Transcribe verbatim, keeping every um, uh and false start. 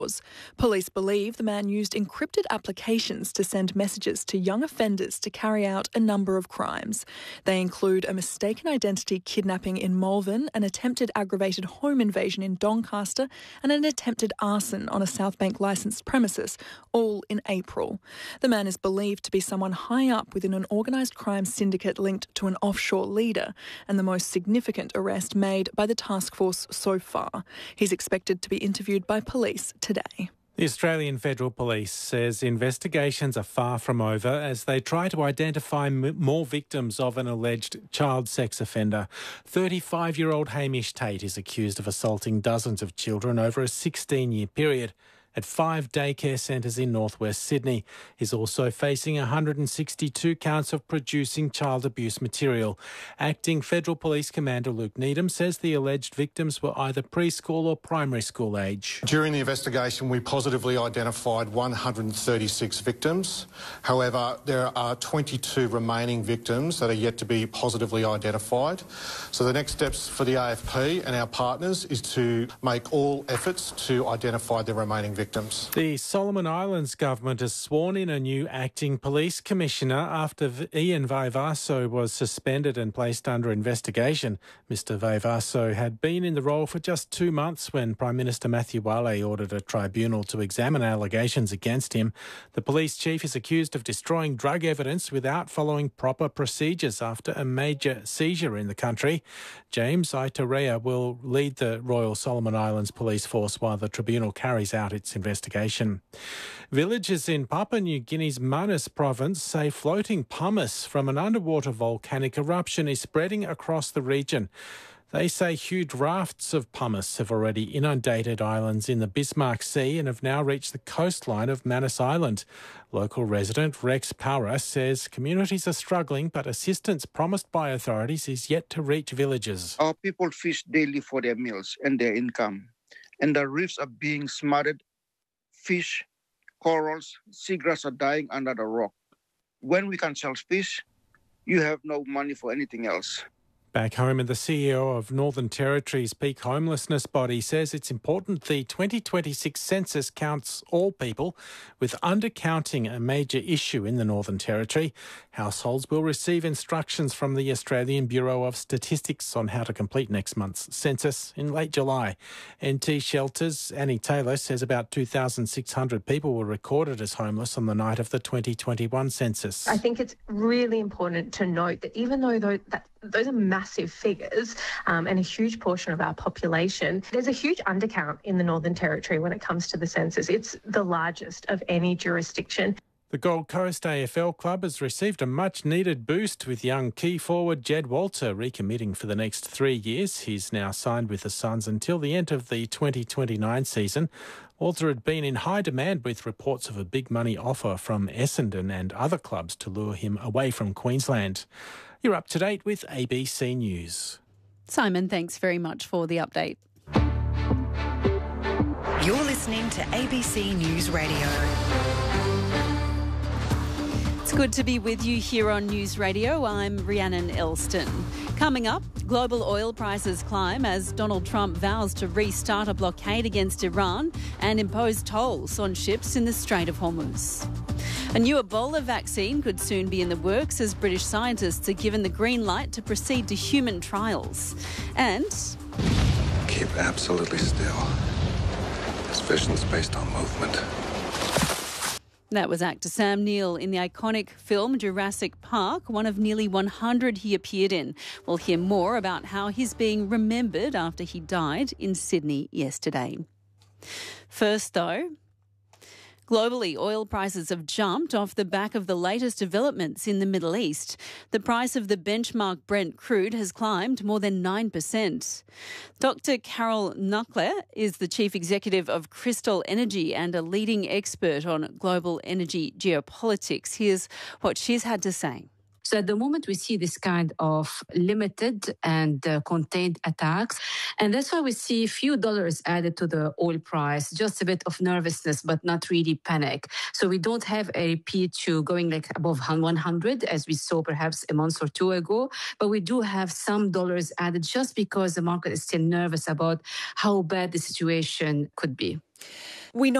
Police believe the man used encrypted applications to send messages to young offenders to carry out a number of crimes. They include a mistaken identity kidnapping in Malvern, an attempted aggravated home invasion in Doncaster, and an attempted arson on a Southbank licensed premises, all in April. The man is believed to be someone high up within an organised crime syndicate linked to an offshore leader, and the most significant arrest made by the task force so far. He's expected to be interviewed by police today. The Australian Federal Police says investigations are far from over as they try to identify m- more victims of an alleged child sex offender. thirty-five-year-old Hamish Tate is accused of assaulting dozens of children over a sixteen-year period at five daycare centres in northwest Sydney. He's also facing one hundred sixty-two counts of producing child abuse material. Acting Federal Police Commander Luke Needham says the alleged victims were either preschool or primary school age. During the investigation, we positively identified one hundred thirty-six victims. However, there are twenty-two remaining victims that are yet to be positively identified. So the next steps for the A F P and our partners is to make all efforts to identify the remaining victims. Victims. The Solomon Islands government has sworn in a new acting police commissioner after Ian Vaivaso was suspended and placed under investigation. Mister Vaivaso had been in the role for just two months when Prime Minister Matthew Wale ordered a tribunal to examine allegations against him. The police chief is accused of destroying drug evidence without following proper procedures after a major seizure in the country. James Aitarea will lead the Royal Solomon Islands Police Force while the tribunal carries out its investigation. Villagers in Papua New Guinea's Manus province say floating pumice from an underwater volcanic eruption is spreading across the region. They say huge rafts of pumice have already inundated islands in the Bismarck Sea and have now reached the coastline of Manus Island. Local resident Rex Power says communities are struggling, but assistance promised by authorities is yet to reach villages. Our people fish daily for their meals and their income, and the reefs are being smothered. Fish, corals, seagrass are dying under the rock. When we can sell fish, you have no money for anything else. Back home, and the C E O of Northern Territory's peak homelessness body says it's important the twenty twenty-six census counts all people, with undercounting a major issue in the Northern Territory. Households will receive instructions from the Australian Bureau of Statistics on how to complete next month's census in late July. N T Shelters' Annie Taylor says about two thousand six hundred people were recorded as homeless on the night of the twenty twenty-one census. I think it's really important to note that even though that those are massive figures um, and a huge portion of our population, there's a huge undercount in the Northern Territory when it comes to the census. It's the largest of any jurisdiction. The Gold Coast A F L club has received a much-needed boost with young key forward Jed Walter recommitting for the next three years. He's now signed with the Suns until the end of the twenty twenty-nine season. Walter had been in high demand with reports of a big money offer from Essendon and other clubs to lure him away from Queensland. You're up to date with A B C News. Simon, thanks very much for the update. You're listening to A B C News Radio. It's good to be with you here on News Radio. I'm Rhiannon Elston. Coming up, global oil prices climb as Donald Trump vows to restart a blockade against Iran and impose tolls on ships in the Strait of Hormuz. A new Ebola vaccine could soon be in the works as British scientists are given the green light to proceed to human trials. And keep absolutely still. This vision's based on movement. that was actor Sam Neill in the iconic film Jurassic Park, one of nearly one hundred he appeared in. We'll hear more about how he's being remembered after he died in Sydney yesterday. First, though, globally, oil prices have jumped off the back of the latest developments in the Middle East. The price of the benchmark Brent crude has climbed more than nine percent. Doctor Carol Nucler is the chief executive of Crystal Energy and a leading expert on global energy geopolitics. Here's what she's had to say. So at the moment, we see this kind of limited and uh, contained attacks. And that's why we see a few dollars added to the oil price, just a bit of nervousness, but not really panic. So we don't have a P two going like above one hundred, as we saw perhaps a month or two ago. But we do have some dollars added just because the market is still nervous about how bad the situation could be. We know